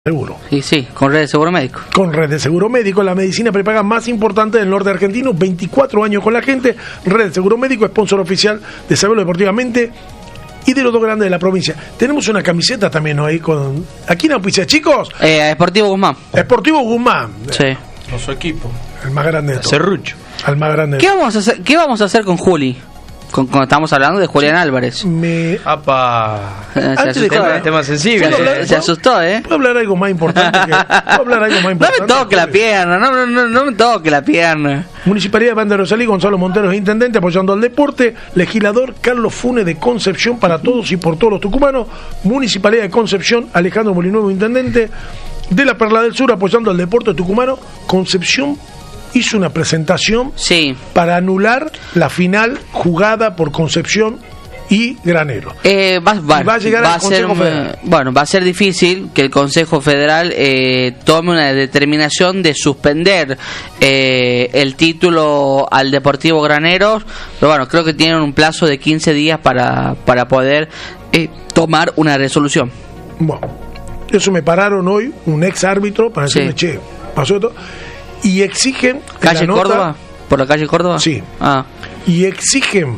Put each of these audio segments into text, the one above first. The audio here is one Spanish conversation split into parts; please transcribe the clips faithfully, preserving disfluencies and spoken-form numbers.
Seguro. Sí, sí, con Red de Seguro Médico. Con Red de Seguro Médico, la medicina prepaga más importante del norte argentino, veinticuatro años con la gente. Red de Seguro Médico, sponsor oficial de Saberlo Deportivamente y de los dos grandes de la provincia. Tenemos una camiseta también, ¿no? Ahí con... ¿A quién auspicia, chicos? Eh, Sportivo Guzmán. Sportivo Guzmán. Sí. Con su equipo. El más grande de todos. Serrucho. Al más grande de ¿Qué vamos a hacer, qué vamos a hacer con Juli? Con, cuando estamos hablando de Julián Álvarez. Me... Apa. Se Antes de asustó, que- ¿eh? Tema sensible. Se, hablar? se- se asustó, ¿eh? ¿Puedo hablar algo más importante? Que... ¿Puedo hablar algo más No importante? me toque la pierna, no, no, no, no me toque la pierna. Municipalidad de Banda de Rosalí, Gonzalo Monteros, intendente, apoyando al deporte. Legislador Carlos Funes de Concepción, para todos y por todos los tucumanos. Municipalidad de Concepción, Alejandro Molinuevo, intendente. De la Perla del Sur, apoyando al deporte tucumano. Concepción hizo una presentación Sí. para anular la final jugada por Concepción y Granero. Eh, va, va- Y va a llegar va al a ser, Consejo Federal. eh, bueno, va a ser difícil que el Consejo Federal eh, tome una determinación de suspender eh, el título al Deportivo Graneros, pero bueno, creo que tienen un plazo de quince días para, para poder eh, tomar una resolución. Bueno, eso me pararon hoy, un ex árbitro, para decirme, Sí. che, pasó esto. Y exigen. en ¿Calle la nota- Córdoba? ¿Por la calle Córdoba? Sí. Ah, Y exigen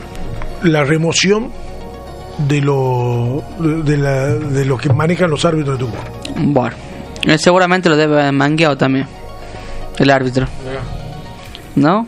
la remoción de lo de, la, de lo que manejan los árbitros de Tucumán. bueno. Eh, seguramente lo debe haber mangueado también el árbitro. ¿No?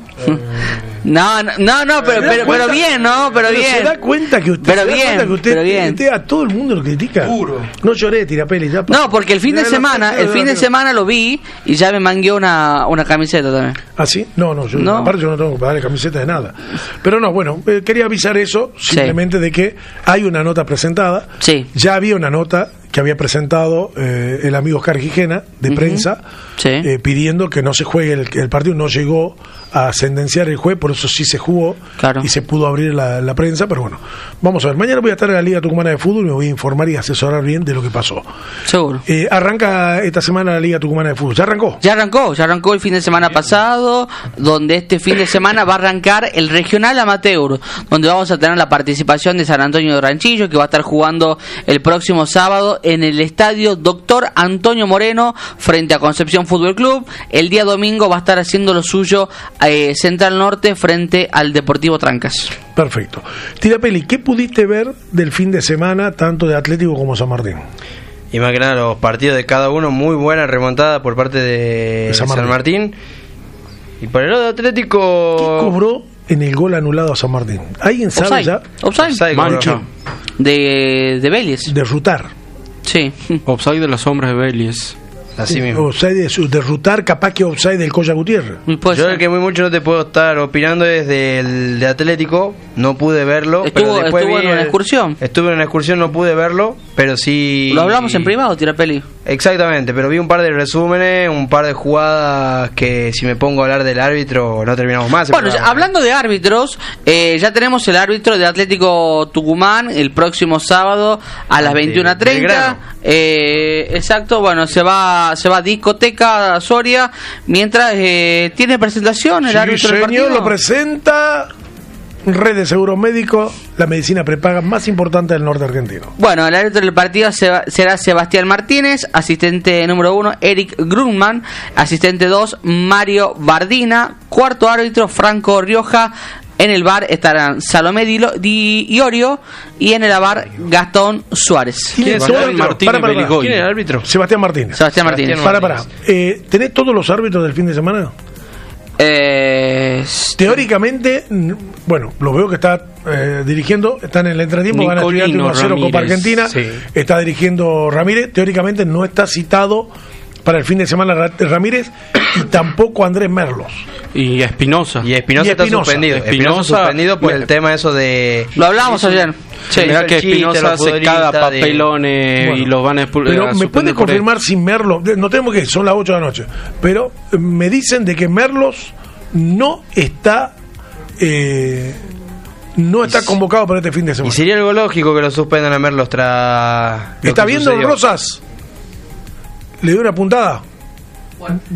No, no, no, no, pero, pero, pero bien, ¿no? Pero bien. ¿Se da cuenta que usted, Pero se da bien, cuenta que usted, pero bien. usted a todo el mundo lo critica? Puro. No lloré, tirapeli, ya. No, porque el fin de Mira, semana, no, el no, fin no, de no. semana lo vi y ya me mangueó una, una camiseta también. ¿Ah, sí? No, no, yo, No. aparte yo no tengo que pagarle camiseta de nada. Pero no, bueno, eh, quería avisar eso, simplemente de que hay una nota presentada. Sí. Ya había una nota que había presentado eh, el amigo Oscar Gijena, de Ujú. prensa, Sí. eh, pidiendo que no se juegue el, el partido. No llegó a sentenciar el juez, por eso sí se jugó Claro. y se pudo abrir la, la prensa. Pero bueno, vamos a ver. Mañana voy a estar en la Liga Tucumana de Fútbol y me voy a informar y asesorar bien de lo que pasó. Seguro. Eh, arranca esta semana la Liga Tucumana de Fútbol. ¿Ya arrancó? Ya arrancó, ya arrancó el fin de semana pasado, donde este fin de semana va a arrancar el Regional Amateur, donde vamos a tener la participación de San Antonio de Ranchillo, que va a estar jugando el próximo sábado en el estadio Doctor Antonio Moreno, frente a Concepción Fútbol Club. El día domingo va a estar haciendo lo suyo eh, Central Norte frente al Deportivo Trancas. Perfecto. Tirapeli, ¿qué pudiste ver del fin de semana, tanto de Atlético como San Martín? Y más que nada los partidos de cada uno, muy buena remontada por parte de, De San San, Martín. Martín. Y por el lado de Atlético... ¿Qué cobró en el gol anulado a San Martín? ¿Alguien sabe Offside. ya? Offside. Offside, cobró. Mancha. De, de Vélez. De rutar. Sí. Offside de las sombras de Vélez. Así mismo. Offside de, su- de rutar, capaz que offside del Colla Gutiérrez. Muy puede Yo ser. el que muy mucho no te puedo estar opinando es del de Atlético, no pude verlo. Estuvo- pero después estuvo vi en una el- excursión. Estuve en una excursión, no pude verlo, pero sí... Lo hablamos en privado, Tirapeli. Exactamente, pero vi un par de resúmenes, un par de jugadas que si me pongo a hablar del árbitro no terminamos más. el Bueno, ya, programa. hablando de árbitros, eh, ya tenemos el árbitro de Atlético Tucumán el próximo sábado a las Ante veintiuna treinta. Belgrano. Eh, exacto, bueno, se va se va a discoteca Soria mientras eh, tiene presentación el Sí, árbitro del señor, partido. lo presenta Red de Seguro Médico, la medicina prepaga más importante del norte argentino. Bueno, el árbitro del partido se- será Sebastián Martínez, asistente número uno, Eric Grunman, asistente dos, Mario Bardina, cuarto árbitro, Franco Rioja. En el bar estarán Salomé Dilo- Di Iorio y en el bar Gastón Suárez. ¿Quién es Sebastián el árbitro? Martínez Para, para, para. Beligoy. ¿Quién es el árbitro? Sebastián Martínez. Sebastián Martínez. Sebastián Para, para. Eh, ¿Tenés todos los árbitros del fin de semana? Eh, Teóricamente, mm, bueno, lo veo que está eh, dirigiendo, están en el entretiempo, van a estudiar Nicolino uno a cero Copa Ramírez, Argentina, sí. está dirigiendo Ramírez, teóricamente no está citado para el fin de semana Ra- Ramírez y tampoco Andrés Merlos. Y Espinosa. Y Espinosa Y está Espinosa. suspendido. Espinosa Espinosa- suspendido por Mira. el tema eso de... Lo hablamos ayer. Sí. Mira Mirá que el chiste, Espinosa los hace futbolistas cada de- papelones Bueno, y los van a expulsar. Pero me puede confirmar si Merlos, de- no tenemos que, son las ocho de la noche, pero eh, me dicen de que Merlos no está eh, no está Y- convocado para este fin de Y semana. sería algo lógico que lo suspendan a Merlos tras... lo ¿Está que viendo sucedió. Rosas? ¿Le dio una puntada? Bueno,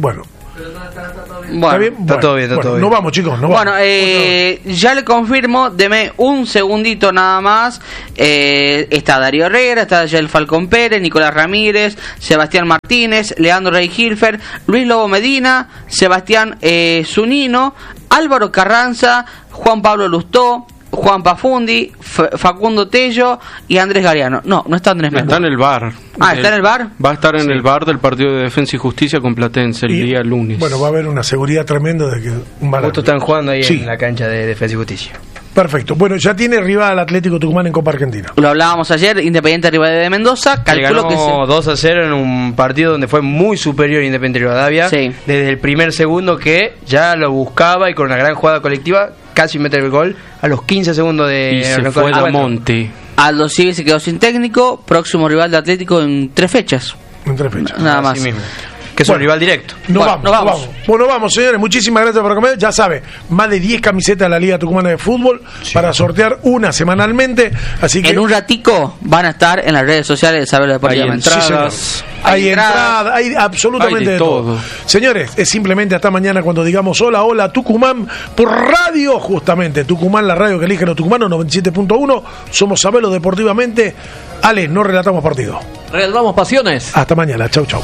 Bueno, ¿Está bien? Está Bueno, todo bien, está bueno, todo bien. No vamos, chicos, no Bueno, vamos. eh, ya le confirmo, deme un segundito nada más. Eh, está Darío Herrera, está Yael Falcón Pérez, Nicolás Ramírez, Sebastián Martínez, Leandro Rey Hilfer, Luis Lobo Medina, Sebastián eh, Zunino, Álvaro Carranza, Juan Pablo Lustó, Juan Pafundi, F- Facundo Tello y Andrés Gariano. No, no está Andrés Memo. Está en el bar. Ah, ¿está en el bar? Va a estar en Sí. el bar del partido de Defensa y Justicia con Platense el Y, día lunes. Bueno, va a haber una seguridad tremenda de que un mal Justo árbitro. están jugando ahí Sí. en la cancha de Defensa y Justicia. Perfecto. Bueno, ya tiene rival Atlético Tucumán en Copa Argentina. Lo hablábamos ayer, Independiente Rivadavia de Mendoza. Le Calculo ganó que se... dos a cero en un partido donde fue muy superior Independiente Rivadavia. Sí. Desde el primer segundo que ya lo buscaba y con una gran jugada colectiva casi mete el gol a los quince segundos de y se arrancó fue el encuentro. Damonte. Aldo Civi se quedó sin técnico. Próximo rival de Atlético en tres fechas. En tres fechas. Nada Así más. mismo. Que es un Bueno. rival directo. No, Bueno, vamos, no no vamos. vamos. Bueno, vamos, señores. Muchísimas gracias por comer. Ya sabe, más de diez camisetas de la Liga Tucumana de Fútbol para sortear una semanalmente. Así que En un ratico van a estar en las redes sociales de Saberlo Hay Deportivamente. entradas. hay hay entrada, entrada, hay absolutamente hay de de todo. todo. Señores, es simplemente hasta mañana cuando digamos hola, hola Tucumán por radio, justamente. Tucumán, la radio que eligen los tucumanos, noventa y siete punto uno. Somos Saberlo Deportivamente. Ale, no relatamos partido. Regalamos pasiones. Hasta mañana. Chau, chau.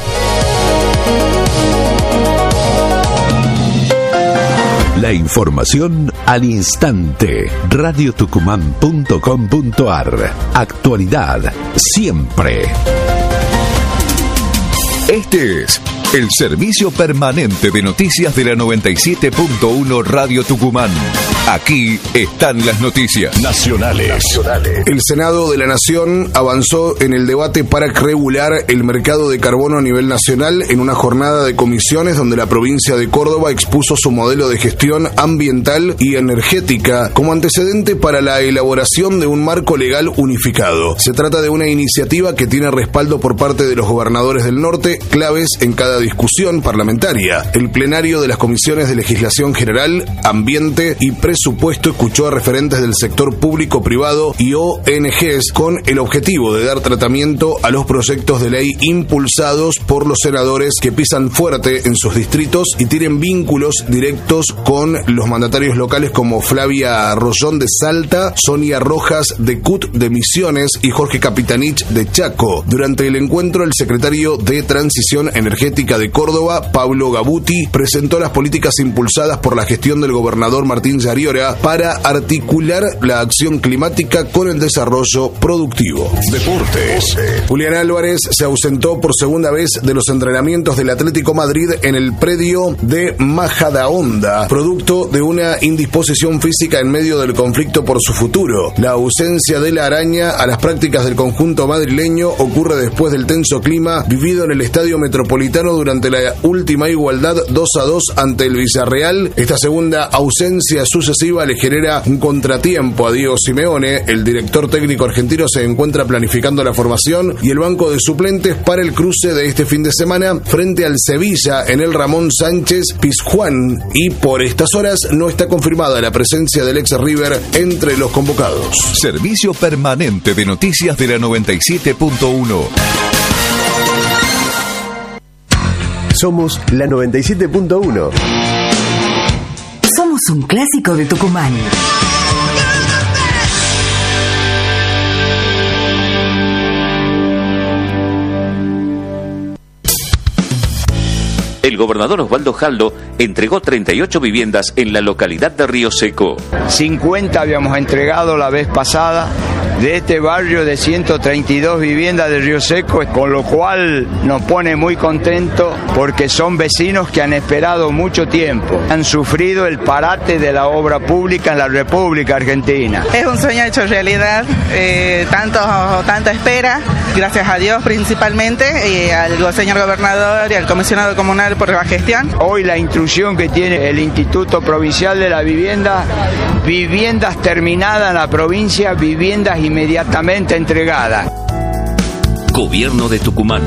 La información al instante. radio tucumán punto com punto ar. Actualidad siempre. Este es el servicio permanente de noticias de la noventa y siete punto uno Radio Tucumán. Aquí están las noticias nacionales. El Senado de la Nación avanzó en el debate para regular el mercado de carbono a nivel nacional en una jornada de comisiones donde la provincia de Córdoba expuso su modelo de gestión ambiental y energética como antecedente para la elaboración de un marco legal unificado. Se trata de una iniciativa que tiene respaldo por parte de los gobernadores del norte, claves en cada discusión parlamentaria. El plenario de las comisiones de legislación general, ambiente y presupuesto escuchó a referentes del sector público, privado y O N Ges con el objetivo de dar tratamiento a los proyectos de ley impulsados por los senadores que pisan fuerte en sus distritos y tienen vínculos directos con los mandatarios locales como Flavia Rollón de Salta, Sonia Rojas de C U T de Misiones y Jorge Capitanich de Chaco. Durante el encuentro, el secretario de Transición Energética de Córdoba, Pablo Gabuti, presentó las políticas impulsadas por la gestión del gobernador Martín Yariora para articular la acción climática con el desarrollo productivo. Deportes. Julián Álvarez se ausentó por segunda vez de los entrenamientos del Atlético Madrid en el predio de Majadahonda, producto de una indisposición física en medio del conflicto por su futuro. La ausencia de la araña a las prácticas del conjunto madrileño ocurre después del tenso clima vivido en el Estadio Metropolitano durante la última igualdad dos a dos ante el Villarreal. Esta segunda ausencia sucesiva le genera un contratiempo a Diego Simeone. El director técnico argentino se encuentra planificando la formación y el banco de suplentes para el cruce de este fin de semana frente al Sevilla en el Ramón Sánchez Pizjuán, y por estas horas no está confirmada la presencia del ex River entre los convocados. Servicio permanente de noticias de la noventa y siete punto uno. Somos la noventa y siete punto uno. Somos un clásico de Tucumán. El gobernador Osvaldo Jaldo entregó treinta y ocho viviendas en la localidad de Río Seco. cincuenta habíamos entregado la vez pasada de este barrio de ciento treinta y dos viviendas de Río Seco, con lo cual nos pone muy contentos porque son vecinos que han esperado mucho tiempo, han sufrido el parate de la obra pública en la República Argentina. Es un sueño hecho realidad, eh, tanto, tanta espera, gracias a Dios principalmente, y al señor gobernador y al comisionado comunal por la gestión. Hoy la instrucción que tiene el Instituto Provincial de la Vivienda, viviendas terminadas en la provincia, viviendas inmediatamente entregadas. Gobierno de Tucumán.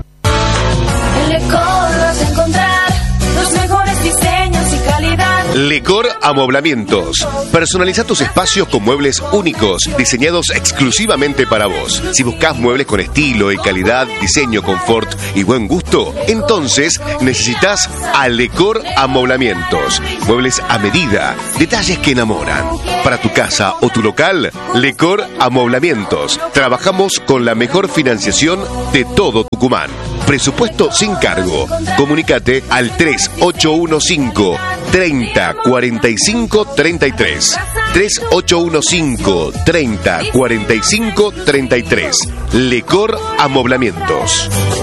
En Lecor vas a encontrar los mejores diseños y calidad. Lecor Amoblamientos. Personaliza tus espacios con muebles únicos, diseñados exclusivamente para vos. Si buscas muebles con estilo y calidad, diseño, confort y buen gusto, entonces necesitas a Lecor Amoblamientos. Muebles a medida, detalles que enamoran. Para tu casa o tu local, Lecor Amoblamientos. Trabajamos con la mejor financiación de todo Tucumán. Presupuesto sin cargo. Comunícate al tres ocho uno cinco, treinta, cuarenta y cinco, treinta y tres. tres ocho uno cinco, treinta, cuarenta y cinco, treinta y tres. Lecor Amoblamientos.